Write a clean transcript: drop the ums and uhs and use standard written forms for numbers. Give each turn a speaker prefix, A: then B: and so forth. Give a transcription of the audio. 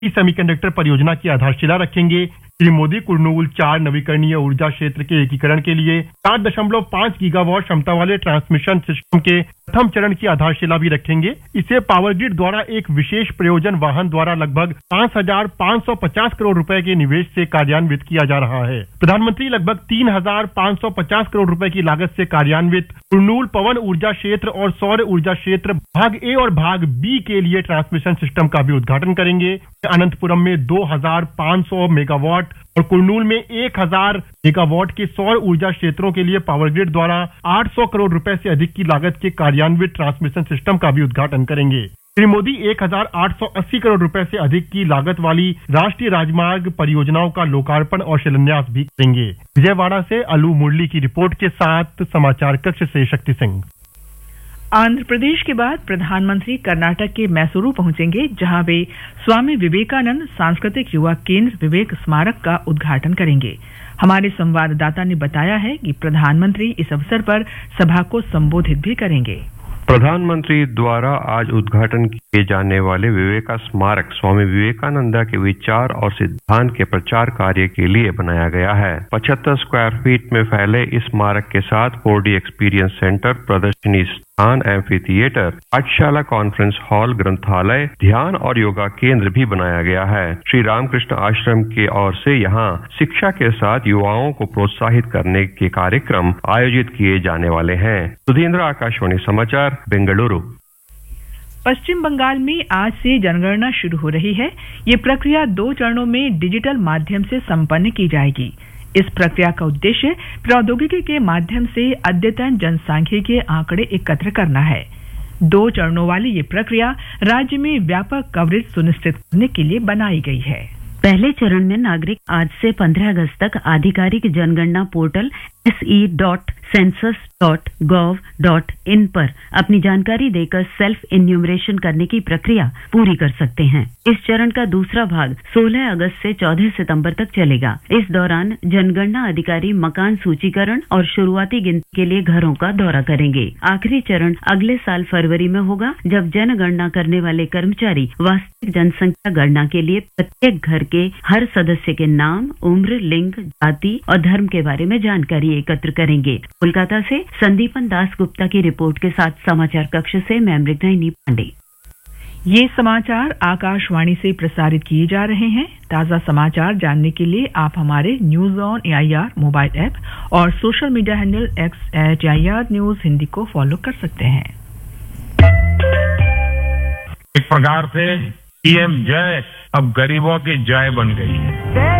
A: Semiconductor परियोजना की आधारशिला रखेंगे। श्री मोदी कुर्नूल 4 नवीकरणीय ऊर्जा क्षेत्र के एकीकरण के लिए 4.5 गीगावाट क्षमता वाले ट्रांसमिशन सिस्टम के प्रथम चरण की आधारशिला भी रखेंगे। इसे पावर ग्रिड द्वारा एक विशेष प्रयोजन वाहन द्वारा लगभग 5,550 करोड़ रुपए के निवेश से कार्यान्वित किया जा रहा है। प्रधानमंत्री लगभग 3,550 करोड़ रुपए की लागत से कार्यान्वित कुर्नूल पवन ऊर्जा क्षेत्र और सौर ऊर्जा क्षेत्र भाग ए और भाग बी के लिए ट्रांसमिशन सिस्टम का भी उद्घाटन करेंगे। अनंतपुरम में 2,500 मेगावाट और कुर्नूल में 1,000 मेगावाट के सौर ऊर्जा क्षेत्रों के लिए पावर ग्रिड द्वारा 800 करोड़ रुपए से अधिक की लागत के कार्यान्वित ट्रांसमिशन सिस्टम का भी उद्घाटन करेंगे। श्री मोदी 1,880 करोड़ रुपए से अधिक की लागत वाली राष्ट्रीय राजमार्ग परियोजनाओं का लोकार्पण और शिलान्यास भी करेंगे। विजयवाड़ा से अलू मुरली की रिपोर्ट के साथ समाचार कक्ष से शक्ति सिंह।
B: आंध्र प्रदेश के बाद प्रधानमंत्री कर्नाटक के मैसूरू पहुंचेंगे, जहां वे स्वामी विवेकानंद सांस्कृतिक युवा केंद्र विवेक स्मारक का उद्घाटन करेंगे। हमारे संवाददाता ने बताया है कि प्रधानमंत्री इस अवसर पर सभा को संबोधित भी करेंगे।
C: प्रधानमंत्री द्वारा आज उद्घाटन किए जाने वाले विवेका स्मारक स्वामी विवेकानंद के विचार और सिद्धांत के प्रचार कार्य के लिए बनाया गया है। 75 स्क्वायर फीट में फैले इस स्मारक के साथ 4D एक्सपीरियंस सेंटर, प्रदर्शनी स्थान, एम्फी थिएटर, पाठशाला, कॉन्फ्रेंस हॉल, ग्रंथालय, ध्यान और योगा केंद्र भी बनाया गया है। श्री रामकृष्ण आश्रम की ओर से यहाँ शिक्षा के साथ युवाओं को प्रोत्साहित करने के कार्यक्रम आयोजित किए जाने वाले हैं। सुधींद्र, आकाशवाणी समाचार, बेंगलुरु।
B: पश्चिम बंगाल में आज से जनगणना शुरू हो रही है। ये प्रक्रिया 2 चरणों में डिजिटल माध्यम से संपन्न की जाएगी। इस प्रक्रिया का उद्देश्य प्रौद्योगिकी के माध्यम से अद्यतन जनसांख्यिकीय आंकड़े एकत्र करना है। 2 चरणों वाली ये प्रक्रिया राज्य में व्यापक कवरेज सुनिश्चित करने के लिए बनाई गई है।
D: पहले चरण में नागरिक आज से 15 अगस्त तक आधिकारिक जनगणना पोर्टल se.census.gov.in पर अपनी जानकारी देकर सेल्फ इन्यूमरेशन करने की प्रक्रिया पूरी कर सकते हैं। इस चरण का दूसरा भाग 16 अगस्त से 14 सितंबर तक चलेगा। इस दौरान जनगणना अधिकारी मकान सूचीकरण और शुरुआती गिनती के लिए घरों का दौरा करेंगे। आखिरी चरण अगले साल फरवरी में होगा, जब जनगणना करने वाले कर्मचारी वास्तविक जनसंख्या गणना के लिए प्रत्येक घर के हर सदस्य के नाम, उम्र, लिंग, जाति और धर्म के बारे में जानकारी एकत्र करेंगे। कोलकाता से संदीपन दास गुप्ता की रिपोर्ट के साथ समाचार कक्ष से मैं मृगनयनी पांडे।
B: ये समाचार आकाशवाणी से प्रसारित किए जा रहे हैं। ताजा समाचार जानने के लिए आप हमारे news on AIR mobile app और social media handle X @AIR News Hindi को फॉलो कर सकते हैं।
E: एक प्रकार से PM जय अब गरीबों की जय बन गई है।